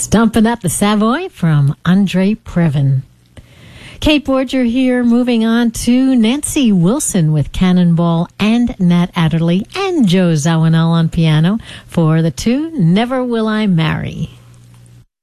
Stomping Up the Savoy from Andre Previn. Kate Borger here, moving on to Nancy Wilson with Cannonball and Nat Adderley and Joe Zawinul on piano for the two Never Will I Marry.